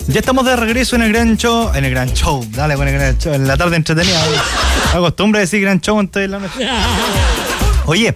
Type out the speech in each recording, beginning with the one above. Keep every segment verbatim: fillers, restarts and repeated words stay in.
Ya estamos de regreso en el gran show. En el gran show, dale con el gran show. En la tarde entretenida. Acostumbra a decir gran show antes de la noche. Oye,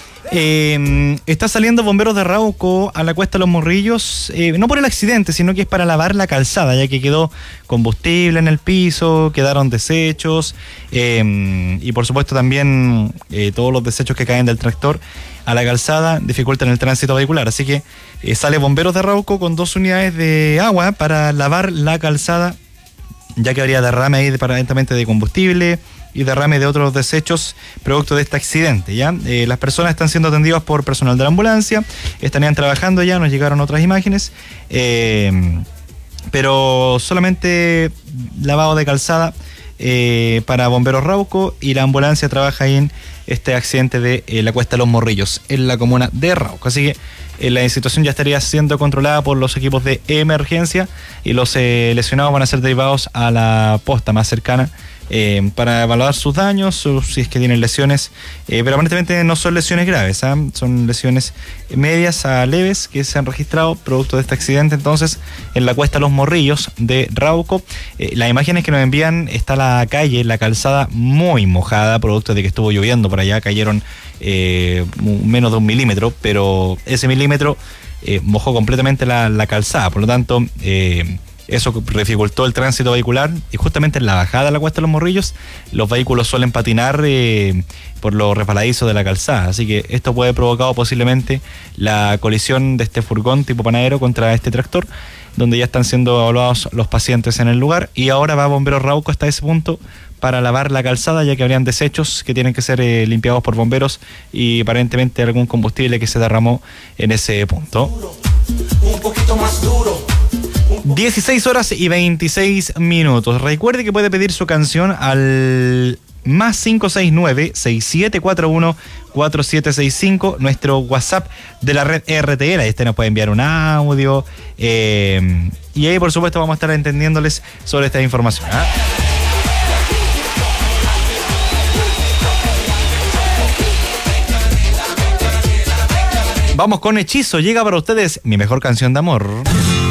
eh, está saliendo Bomberos de Rauco a la Cuesta de los Morrillos, eh, no por el accidente, sino que es para lavar la calzada, ya que quedó combustible en el piso, quedaron desechos, eh, y por supuesto también eh, todos los desechos que caen del tractor a la calzada dificultan el tránsito vehicular. Así que eh, sale Bomberos de Rauco con dos unidades de agua para lavar la calzada, ya que habría derrame ahí aparentemente de combustible y derrame de otros desechos producto de este accidente, ¿ya? Eh, las personas están siendo atendidas por personal de la ambulancia, estarían trabajando ya, nos llegaron otras imágenes, eh, pero solamente lavado de calzada eh, para Bomberos Rauco, y la ambulancia trabaja ahí en este accidente de eh, la Cuesta de los Morrillos, en la comuna de Rauco. Así que eh, la situación ya estaría siendo controlada por los equipos de emergencia, y los eh, lesionados van a ser derivados a la posta más cercana Eh, para evaluar sus daños, o si es que tienen lesiones, eh, pero aparentemente no son lesiones graves, ¿eh? Son lesiones medias a leves que se han registrado producto de este accidente. Entonces, en la Cuesta Los Morrillos de Rauco, eh, las imágenes que nos envían, está la calle, la calzada muy mojada, producto de que estuvo lloviendo por allá, cayeron eh, menos de un milímetro, pero ese milímetro eh, mojó completamente la, la calzada, por lo tanto eh, eso dificultó el tránsito vehicular, y justamente en la bajada de la Cuesta de los Morrillos los vehículos suelen patinar eh, por lo resbaladizo de la calzada, así que esto puede provocar posiblemente la colisión de este furgón tipo panadero contra este tractor, donde ya están siendo evaluados los pacientes en el lugar, y ahora va Bomberos Rauco hasta ese punto para lavar la calzada, ya que habrían desechos que tienen que ser eh, limpiados por bomberos, y aparentemente algún combustible que se derramó en ese punto. Un poquito más duro. dieciséis horas y veintiséis minutos. Recuerde que puede pedir su canción al más cinco seis nueve, seis siete cuatro uno, cuatro siete seis cinco, nuestro WhatsApp de la red R T L. Este nos puede enviar un audio, eh, y ahí por supuesto vamos a estar entendiéndoles sobre esta información, ¿eh? Vamos con Hechizo. Llega para ustedes mi mejor canción de amor.